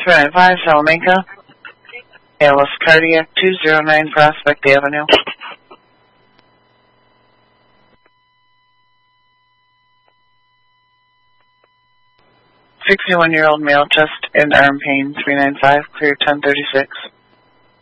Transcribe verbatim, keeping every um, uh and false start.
three nine five, Salamanca. Alice Cardiac, two oh nine Prospect Avenue. sixty-one-year-old male, chest and arm pain, three nine five, clear ten thirty-six.